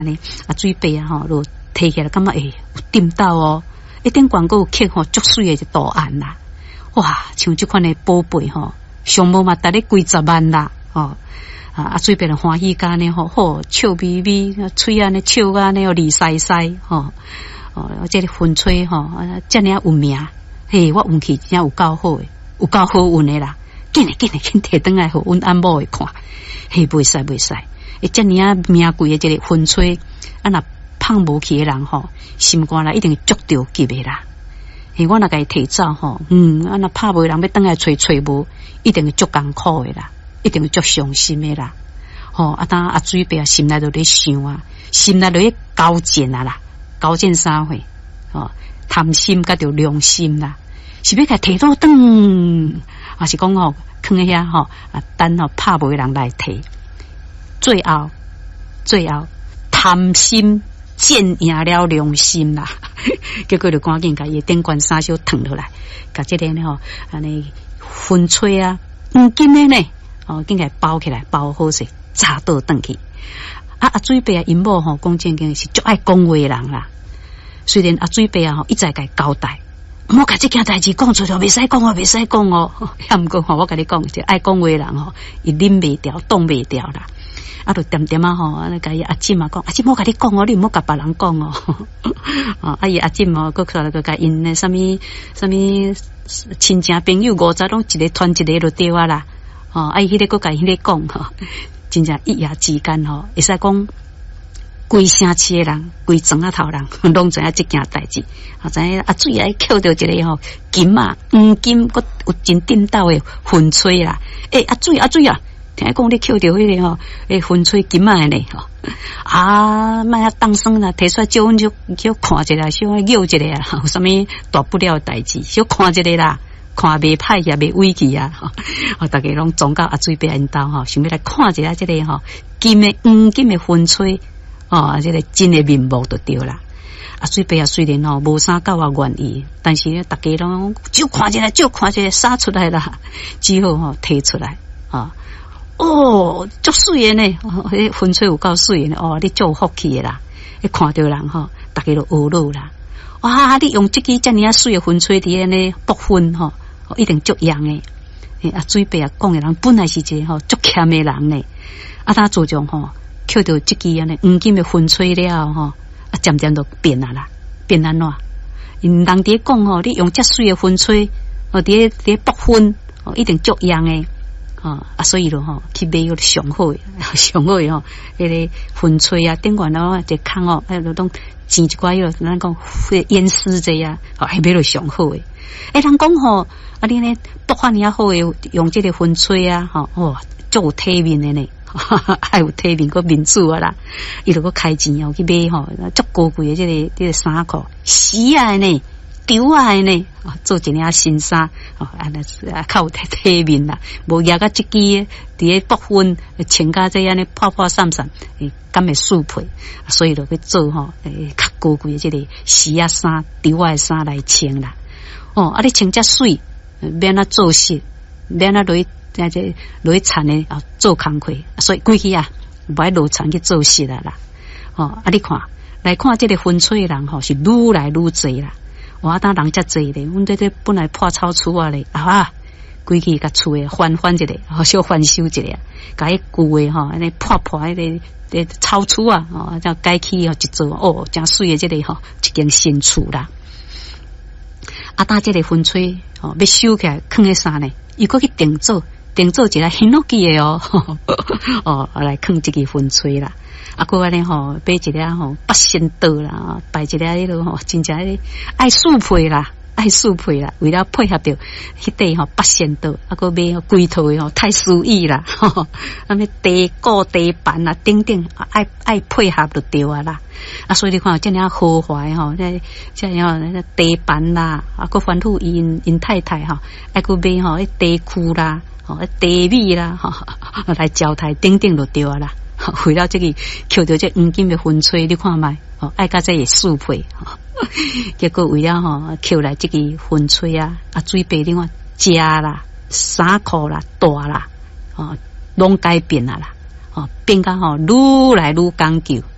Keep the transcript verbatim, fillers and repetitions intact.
呢啊水杯啊吼，就摕起来感觉诶有掂到哦，一顶广告刻吼足水诶一图案啦，哇，像即款诶宝贝吼，上无嘛值咧几十万啦，吼啊啊水杯人欢喜干呢吼，好笑眯眯，嘴安尼笑安尼又利塞塞吼，哦，这个风吹吼，遮尔有名，嘿，我运气真有够好诶，有够好运诶啦，紧诶紧诶紧摕转来互阮阿某诶看，嘿，袂使袂使。诶，遮尔啊名贵诶，即个风吹，啊若放无去诶人吼，心肝内一定足着急诶啦。嘿，我若甲伊摕走吼，嗯，啊若拍无人要倒来找找无，一定会足艰苦诶啦，一定会足伤心诶啦。吼，啊当阿水伯啊心内就咧想啊，心内就咧高见啊啦，高见啥货？吼，贪心甲着良心啦，是要甲摕倒转，还是讲吼，囥喺遐吼，啊等吼拍无人来摕。最后，最后贪心战赢了良心啦，结果就赶紧甲伊顶冠衫袖脱落来，甲即个呢吼，安尼风吹啊，黄金的呢，哦，紧甲包起来，包好势，插倒转去。啊啊，水伯啊，因某吼讲正经是足爱讲话的人啦。虽然啊，水伯啊吼一再甲伊交代，唔好甲即件代志讲出去，袂使讲哦，袂使讲哦。也毋过吼，我甲你讲，就爱讲话的人吼，伊忍袂掉，挡袂掉啦。啊，就点点啊吼，啊，甲伊阿姊嘛讲，阿姊莫甲你讲哦，你毋好甲别人讲哦。啊，啊伊阿姊嘛，佮出来佮甲因那什么什么亲戚朋友五十拢一个团一个就对啊啦。哦，啊伊迄个佮甲迄个讲吼，真正一夜之间吼，会使讲规城市的人，规庄仔头人，拢知影即件代志。啊，知影啊水啊，捡到一个吼金啊，黄金，佮有真顶斗的风吹啦。诶、欸，啊水啊水啊！听讲你捡到迄个吼，诶，风吹金仔呢吼，啊，莫啊当生啦，摕出来叫阮就叫看一下，小拗一下啊，有啥物大不了代志，小看一下啦，看袂歹也袂委屈啊，吼，大家拢总到阿水伯因兜吼，想要来看一下即个吼金的黄金的风吹，哦，即个真的面目就对啦。啊，水伯啊，虽然吼无啥够啊愿意，但是咧，大家拢就看一下，就看一下，撒出来啦，只好吼摕出来啊。哦，足水的呢！迄、哦、风吹有够水的哦，你足有福气的啦！你看到人吼，大家都学乐啦！哇，你用这支遮尔啊水的风吹伫安尼拨风吼，一定足样的。啊，水伯啊讲的人本来是一个吼足欠的人呢，啊，他自从吼捡到这支安尼黄金的风吹了吼，啊，渐渐都变啊啦，变安怎？因人伫讲吼，你用遮水的风吹，哦，伫伫拨风，哦，一定足样的。哦啊，所以咯吼，去买个上好的，上好的吼，迄个风吹啊，顶管咯，一空哦，哎，就当钱一寡哟，咱讲迄烟丝这呀，哦，还买了上好的。哎，人讲吼，啊，你呢，不款尔好的，用这个风吹啊，吼，哦，足有体面的呢，还有体面个面子啊啦，伊就个开钱哦去买吼，足高贵的这个这个衫裤，洗啊呢。丢啊呢，做一领新衫，哦，安尼啊较有体体面啦，无夹甲一支伫咧北风，穿甲这安尼破破散散，诶，敢会适配，所以就去做吼，诶，较高贵的这个洗啊衫、丢啊衫来穿啦。哦，啊，你穿遮水，免啊做湿，免啊落去在这落去田的啊做工课，所以规气啊，无爱落田去做湿啦啦。哦，啊，你看来看这个风吹的人吼，是愈来愈侪啦。我当人遮济咧，阮这这本来破草厝啊咧，啊，规气甲厝诶翻翻一下，好小翻修一下，甲迄旧诶吼，安尼破破迄个诶草厝啊，哦，这改起吼一座，哦，真水诶，这个吼一间新厝啦。啊，当这个风吹，哦，要收起来，囥喺啥呢？伊搁去定做，定做一个很落去诶哦，哦，来囥这个风吹啦。啊，过安尼吼，买一个吼八仙刀啦，摆一个迄落吼，真正迄爱适配啦，爱适配啦，为了配合着迄块吼八仙刀，啊，个买规套诶吼太诗意啦，吼，啊咩地鼓地板啊，等等，爱爱配合就对啊啦。啊，所以你看这样豪华诶吼，这这样那地板啦，啊，个吩咐因因太太吼，爱个买吼迄地库啦，吼地米啦，吼来交代等等就对啊啦。为了这个捡到这黄金的风吹，你看卖，哦，爱甲这个适配，哦，结果为了吼捡来这个风吹啊，啊水白另外食啦、衫裤啦、大啦，哦，拢改变啊啦，哦，变甲吼愈来愈讲究，